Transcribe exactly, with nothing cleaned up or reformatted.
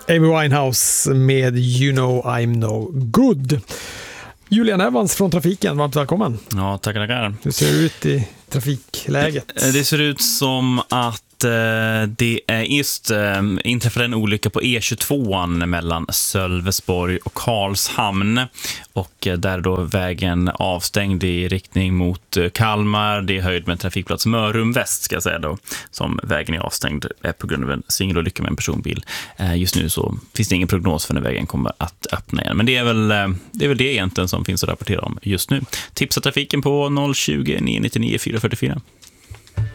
Amy Winehouse med You know I'm no good. Julian Evans från Trafiken, varmt välkommen. Ja, tackar, tackar. Hur ser det ut i trafikläget? Det ser ut som att det är just inträffade en olycka på E tjugotvå mellan Sölvesborg och Karlshamn, och där då vägen avstängd i riktning mot Kalmar. Det är höjd med trafikplats Mörrum Väst, ska jag säga då, som vägen är avstängd på grund av en singelolycka med en personbil. Just nu så finns det ingen prognos för när vägen kommer att öppna igen, men det är väl det, är väl det egentligen som finns att rapportera om just nu. Tipsa trafiken på noll tjugo, nio nio nio, fyra fyra fyra.